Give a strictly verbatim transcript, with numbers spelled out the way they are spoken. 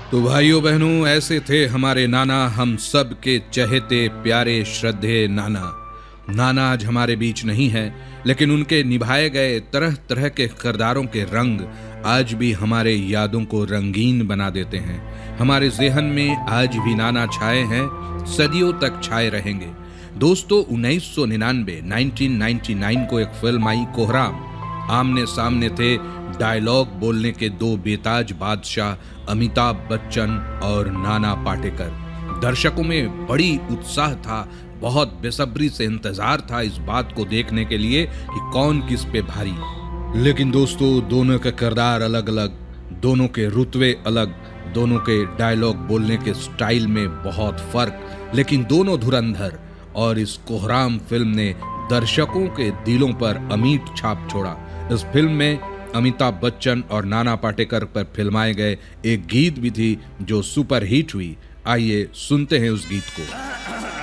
तो भाइयों बहनों, ऐसे थे हमारे नाना, हम सब के चहेते प्यारे श्रद्धेय नाना। नाना आज हमारे बीच नहीं है, लेकिन उनके निभाए गए तरह तरह के किरदारों के रंग आज भी हमारे यादों को रंगीन बना देते हैं। हमारे ज़हन में आज भी नाना छाए हैं, सदियों तक छाए रहेंगे। दोस्तों, उन्नीस सौ निन्यानवे उन्नीस सौ निन्यानवे को एक फिल्म आई कोहराम। आमने सामने थे डायलॉग बोलने के दो बेताज बादशाह, अमिताभ बच्चन और नाना पाटेकर। दर्शकों में बड़ी उत्साह था, बहुत बेसब्री से इंतजार था इस बात को देखने के लिए कि कौन किस पे भारी। लेकिन दोस्तों, दोनों के किरदार अलग अलग, दोनों के रुतबे अलग, दोनों के डायलॉग बोलने के स्टाइल में बहुत फर्क, लेकिन दोनों धुरंधर। और इस कोहराम फिल्म ने दर्शकों के दिलों पर अमिट छाप छोड़ा। इस फिल्म में अमिताभ बच्चन और नाना पाटेकर पर फिल्माए गए एक गीत भी थी जो सुपर हिट हुई। आइए सुनते हैं उस गीत को।